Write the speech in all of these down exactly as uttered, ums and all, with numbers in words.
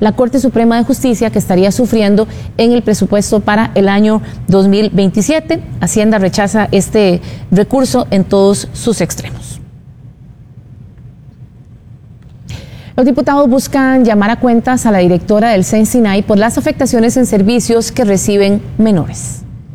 la Corte Suprema de Justicia, que estaría sufriendo en el presupuesto para el año dos mil veintisiete. Hacienda rechaza este recurso en todos sus extremos. Los diputados buscan llamar a cuentas a la directora del C E N SINAI por las afectaciones en servicios que reciben menores.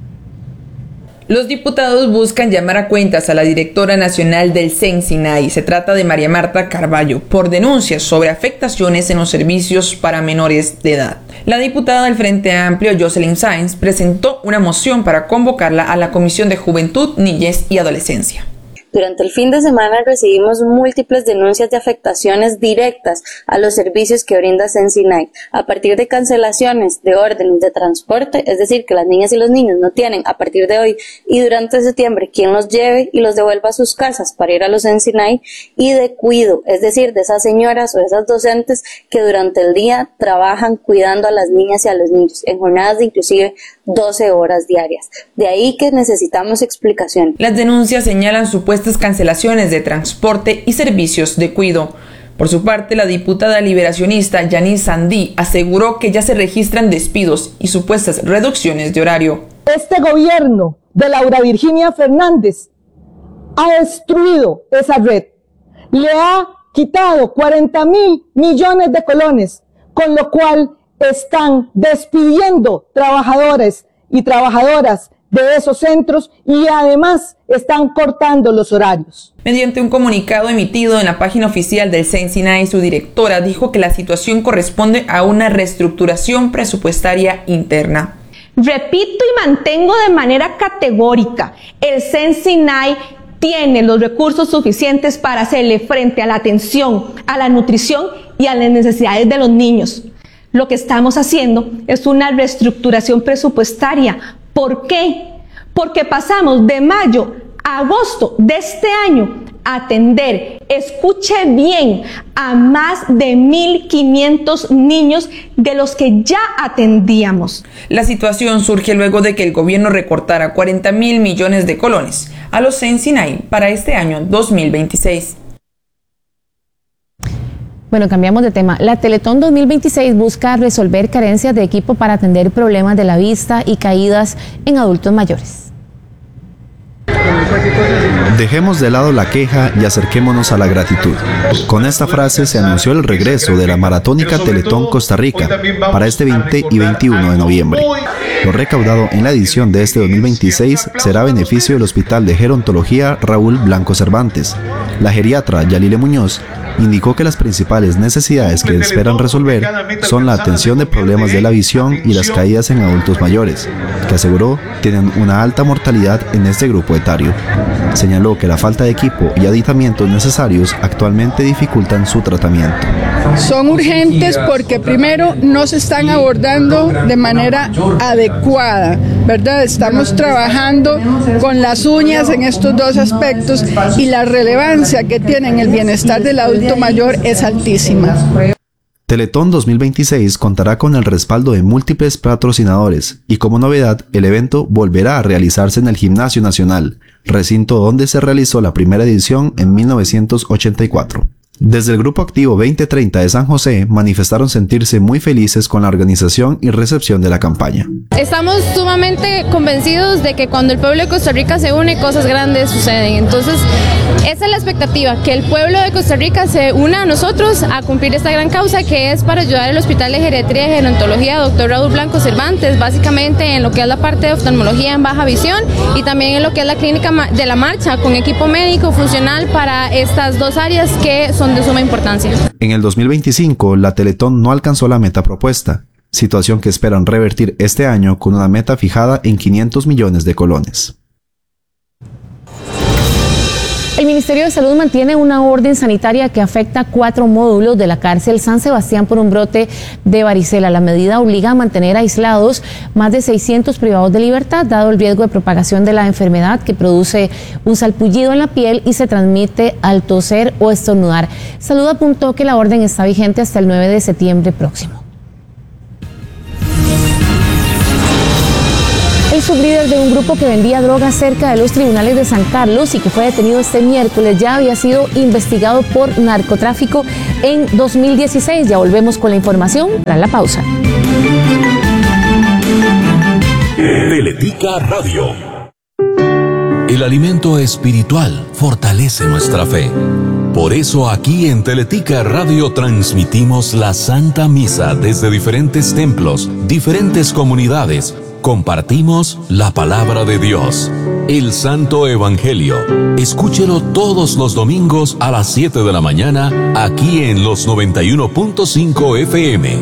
Los diputados buscan llamar a cuentas a la directora nacional del C E N SINAI. Se trata de María Marta Carballo, por denuncias sobre afectaciones en los servicios para menores de edad. La diputada del Frente Amplio, Jocelyn Sáenz, presentó una moción para convocarla a la Comisión de Juventud, Niñez y Adolescencia. Durante el fin de semana recibimos múltiples denuncias de afectaciones directas a los servicios que brinda C E N SINAI a partir de cancelaciones de órdenes de transporte, es decir, que las niñas y los niños no tienen a partir de hoy y durante septiembre quien los lleve y los devuelva a sus casas para ir a los C E N SINAI, y de cuido, es decir, de esas señoras o esas docentes que durante el día trabajan cuidando a las niñas y a los niños en jornadas de inclusive doce horas diarias. De ahí que necesitamos explicación. Las denuncias señalan supuestas cancelaciones de transporte y servicios de cuido. Por su parte, la diputada liberacionista Yanis Sandí aseguró que ya se registran despidos y supuestas reducciones de horario. Este gobierno de Laura Virginia Fernández ha destruido esa red, le ha quitado cuarenta mil millones de colones, con lo cual están despidiendo trabajadores y trabajadoras de esos centros y además están cortando los horarios. Mediante un comunicado emitido en la página oficial del C E N SINAI, su directora dijo que la situación corresponde a una reestructuración presupuestaria interna. Repito y mantengo de manera categórica, el C E N SINAI tiene los recursos suficientes para hacerle frente a la atención, a la nutrición y a las necesidades de los niños. Lo que estamos haciendo es una reestructuración presupuestaria. ¿Por qué? Porque pasamos de mayo a agosto de este año a atender, escuche bien, a más de mil quinientos niños de los que ya atendíamos. La situación surge luego de que el gobierno recortara cuarenta mil millones de colones a los C E N SINAI para este año dos mil veintiséis. Bueno, cambiamos de tema. La Teletón dos mil veintiséis busca resolver carencias de equipo para atender problemas de la vista y caídas en adultos mayores. Dejemos de lado la queja y acerquémonos a la gratitud. Con esta frase se anunció el regreso de la maratónica Teletón Costa Rica para este veinte y veintiuno de noviembre. Lo recaudado en la edición de este dos mil veintiséis será a beneficio del Hospital de Gerontología Raúl Blanco Cervantes. La geriatra Yalile Muñoz indicó que las principales necesidades que esperan resolver son la atención de problemas de la visión y las caídas en adultos mayores, que aseguró tienen una alta mortalidad en este grupo etario. Señaló que la falta de equipo y aditamentos necesarios actualmente dificultan su tratamiento. Son urgentes porque primero no se están abordando de manera adecuada, ¿verdad? Estamos trabajando con las uñas en estos dos aspectos y la relevancia que tienen el bienestar del adulto mayor es altísima. Teletón dos mil veintiséis contará con el respaldo de múltiples patrocinadores y como novedad, el evento volverá a realizarse en el Gimnasio Nacional, recinto donde se realizó la primera edición en mil novecientos ochenta y cuatro. Desde el Grupo Activo veinte treinta de San José manifestaron sentirse muy felices con la organización y recepción de la campaña. Estamos sumamente convencidos de que cuando el pueblo de Costa Rica se une, cosas grandes suceden. Entonces, esa es la expectativa, que el pueblo de Costa Rica se una a nosotros a cumplir esta gran causa que es para ayudar al Hospital de Geriatría y Gerontología doctor Raúl Blanco Cervantes, básicamente en lo que es la parte de oftalmología en baja visión y también en lo que es la clínica de la marcha con equipo médico funcional para estas dos áreas que son de suma importancia. En el dos mil veinticinco, la Teletón no alcanzó la meta propuesta, situación que esperan revertir este año con una meta fijada en quinientos millones de colones. El Ministerio de Salud mantiene una orden sanitaria que afecta cuatro módulos de la cárcel San Sebastián por un brote de varicela. La medida obliga a mantener aislados más de seiscientos privados de libertad, dado el riesgo de propagación de la enfermedad que produce un salpullido en la piel y se transmite al toser o estornudar. Salud apuntó que la orden está vigente hasta el nueve de septiembre próximo. El sublíder de un grupo que vendía drogas cerca de los tribunales de San Carlos y que fue detenido este miércoles ya había sido investigado por narcotráfico en dos mil dieciséis. Ya volvemos con la información tras la pausa. Teletica Radio. El alimento espiritual fortalece nuestra fe. Por eso aquí en Teletica Radio transmitimos la Santa Misa desde diferentes templos, diferentes comunidades. Compartimos la palabra de Dios, el Santo Evangelio. Escúchelo todos los domingos a las siete de la mañana aquí en los noventa y uno punto cinco F M.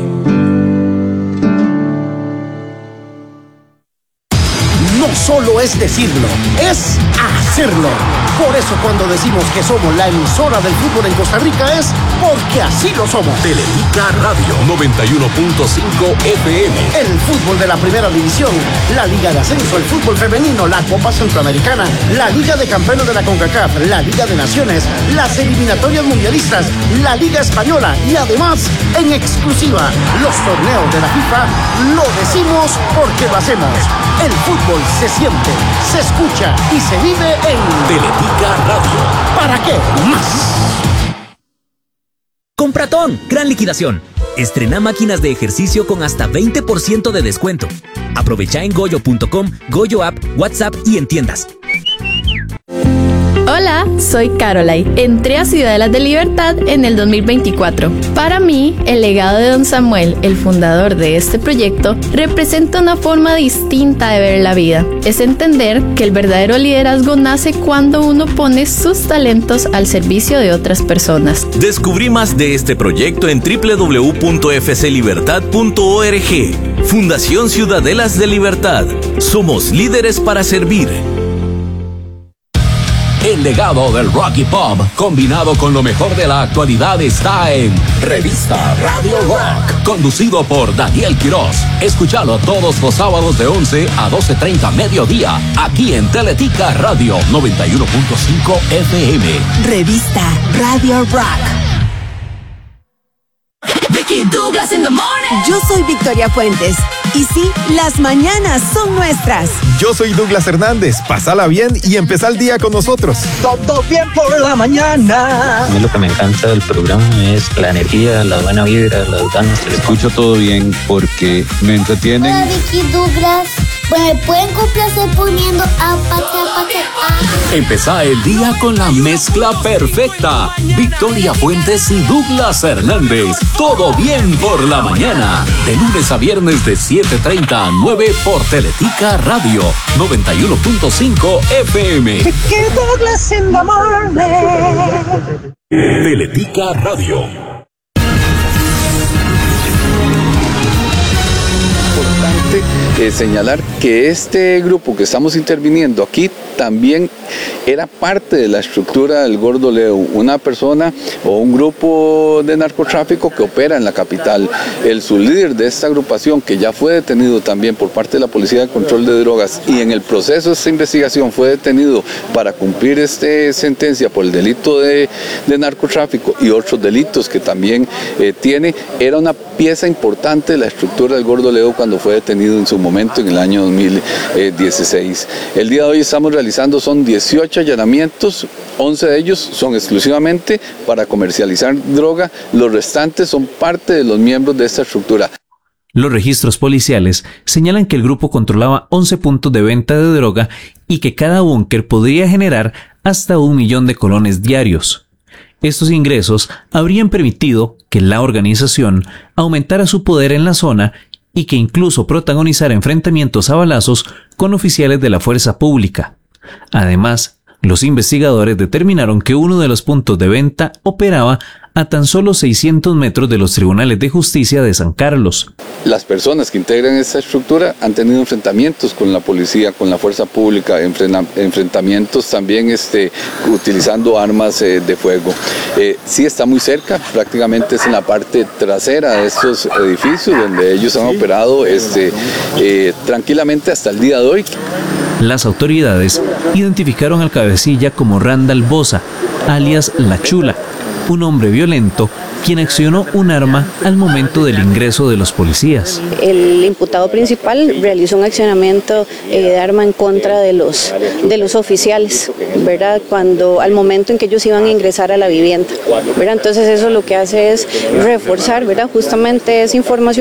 No solo es decirlo, es hacerlo. Por eso cuando decimos que somos la emisora del fútbol en Costa Rica es porque así lo somos. Teletica Radio noventa y uno punto cinco F M. El fútbol de la primera división, la Liga de Ascenso, el fútbol femenino, la Copa Centroamericana, la Liga de Campeones de la CONCACAF, la Liga de Naciones, las eliminatorias mundialistas, la Liga Española y además, en exclusiva, los torneos de la FIFA, lo decimos porque lo hacemos. El fútbol se siente, se escucha y se vive en Teletica Radio. ¿Para qué más? Compratón, gran liquidación. Estrena máquinas de ejercicio con hasta veinte por ciento de descuento. Aprovecha en goyo punto com, Goyo App, WhatsApp y en tiendas. Hola, soy Caroline. Entré a Ciudadelas de Libertad en el dos mil veinticuatro. Para mí, el legado de don Samuel, el fundador de este proyecto, representa una forma distinta de ver la vida. Es entender que el verdadero liderazgo nace cuando uno pone sus talentos al servicio de otras personas. Descubrí más de este proyecto en doble u doble u doble u punto f c libertad punto org. Fundación Ciudadelas de Libertad. Somos líderes para servir. El legado del rock y pop, combinado con lo mejor de la actualidad, está en Revista Radio Rock, conducido por Daniel Quiroz. Escúchalo todos los sábados de once a doce treinta mediodía, aquí en Teletica Radio noventa y uno punto cinco F M. Revista Radio Rock. Yo soy Victoria Fuentes. Y sí, las mañanas son nuestras. Yo soy Douglas Hernández. Pásala bien y empezá el día con nosotros. Todo bien por la mañana. A mí lo que me encanta del programa es la energía, la buena vibra, las ganas. Escucho todo bien porque me entretienen. Hola, Vicky, Douglas. Pues me pueden complacer poniendo a Patria Patria. Empezá el día con la mezcla perfecta. Victoria Fuentes y Douglas Hernández. Todo bien por la mañana. De lunes a viernes de siete treinta a nueve por Teletica Radio noventa y uno punto cinco F M. Que Douglas in the morning. Teletica Radio. Eh, señalar que este grupo que estamos interviniendo aquí también era parte de la estructura del Gordo Leo, una persona o un grupo de narcotráfico que opera en la capital. El sublíder de esta agrupación, que ya fue detenido también por parte de la Policía de Control de Drogas y en el proceso de esta investigación fue detenido para cumplir esta sentencia por el delito de, de narcotráfico y otros delitos que también eh, tiene, era una pieza importante de la estructura del Gordo Leo cuando fue detenido en su momento en el año dos mil dieciséis. El día de hoy estamos realizando son dieciocho allanamientos, once de ellos son exclusivamente para comercializar droga, los restantes son parte de los miembros de esta estructura. Los registros policiales señalan que el grupo controlaba once puntos de venta de droga y que cada búnker podría generar hasta un millón de colones diarios. Estos ingresos habrían permitido que la organización aumentara su poder en la zona y que incluso protagonizara enfrentamientos a balazos con oficiales de la fuerza pública. Además, los investigadores determinaron que uno de los puntos de venta operaba a tan solo seiscientos metros de los tribunales de justicia de San Carlos. Las personas que integran esta estructura han tenido enfrentamientos con la policía, con la fuerza pública, enfrentamientos también este, utilizando armas eh, de fuego. Eh, sí está muy cerca, prácticamente es en la parte trasera de estos edificios donde ellos han operado este, eh, tranquilamente hasta el día de hoy. Las autoridades identificaron al cabecilla como Randall Bosa, alias La Chula, un hombre violento quien accionó un arma al momento del ingreso de los policías. El imputado principal realizó un accionamiento eh, de arma en contra de los, de los oficiales, ¿verdad? Cuando al momento en que ellos iban a ingresar a la vivienda, ¿verdad? Entonces eso lo que hace es reforzar, ¿verdad? Justamente esa información